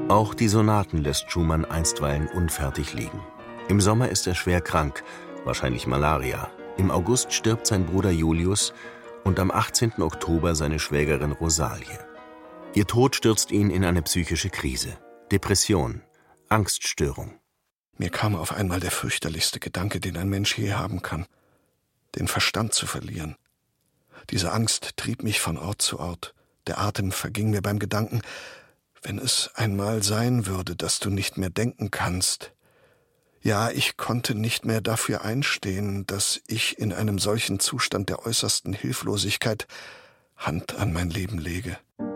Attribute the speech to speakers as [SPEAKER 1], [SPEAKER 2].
[SPEAKER 1] Auch die Sonaten lässt Schumann einstweilen unfertig liegen. Im Sommer ist er schwer krank, wahrscheinlich Malaria. Im August stirbt sein Bruder Julius und am 18. Oktober seine Schwägerin Rosalie. Ihr Tod stürzt ihn in eine psychische Krise. Depression, Angststörung.
[SPEAKER 2] Mir kam auf einmal der fürchterlichste Gedanke, den ein Mensch je haben kann: den Verstand zu verlieren. Diese Angst trieb mich von Ort zu Ort. Der Atem verging mir beim Gedanken: Wenn es einmal sein würde, dass du nicht mehr denken kannst. Ja, ich konnte nicht mehr dafür einstehen, dass ich in einem solchen Zustand der äußersten Hilflosigkeit Hand an mein Leben lege.